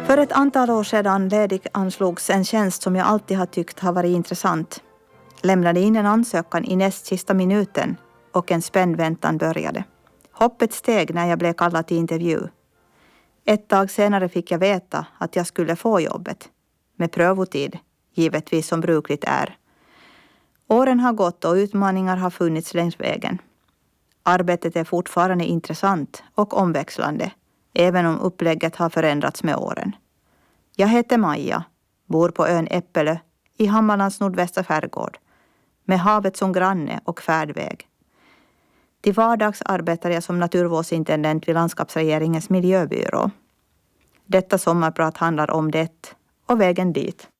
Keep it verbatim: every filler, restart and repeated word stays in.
För ett antal år sedan ledig anslogs en tjänst som jag alltid har tyckt har varit intressant. Lämnade in en ansökan i näst sista minuten och en spänd väntan började. Hoppet steg när jag blev kallad till intervju. Ett tag senare fick jag veta att jag skulle få jobbet. Med prövotid, givetvis som brukligt är. Åren har gått och utmaningar har funnits längs vägen. Arbetet är fortfarande intressant och omväxlande, även om upplägget har förändrats med åren. Jag heter Maja, bor på ön Äppelö i Hammarlands nordvästra skärgård, med havet som granne och färdväg. Till vardags arbetar jag som naturvårdsintendent vid landskapsregeringens miljöbyrå. Detta sommarprat handlar om det och vägen dit.